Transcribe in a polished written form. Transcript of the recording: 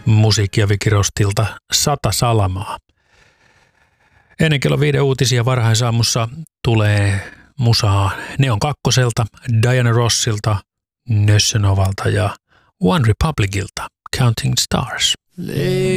musiikkia Vicky Rostilta 100 salamaa. Ennen kello 5 uutisia varhaisaamussa tulee musaa Neon Kakkoselta, Diana Rossilta, Nössönovalta ja One Republicilta, Counting Stars.